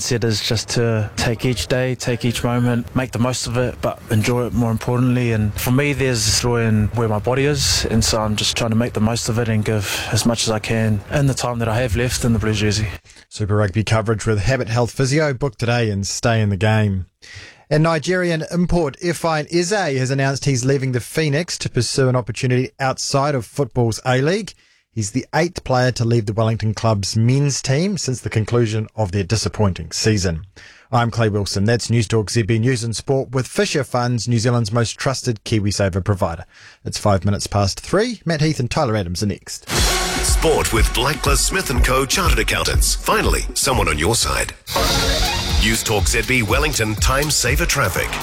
mindset is just to take each day, take each moment, make the most of it, but enjoy it more importantly. And for me, there's joy in where my body is, and so I'm just trying to make the most of it and give as much as I can in the time that I have left in the Blues jersey. Super Rugby coverage with Habit Health Physio. Book today and stay in the game. And Nigerian import Ifeanyi Eze has announced he's leaving the Phoenix to pursue an opportunity outside of football's A-League. He's the 8th player to leave the Wellington club's men's team since the conclusion of their disappointing season. I'm Clay Wilson. That's News Talk ZB News and Sport with Fisher Funds, New Zealand's most trusted KiwiSaver provider. It's 5 minutes past 3. Matt Heath and Tyler Adams are next. Sport with Blacklist Smith & Co. Chartered Accountants. Finally, someone on your side. News Talk ZB Wellington Time Saver Traffic.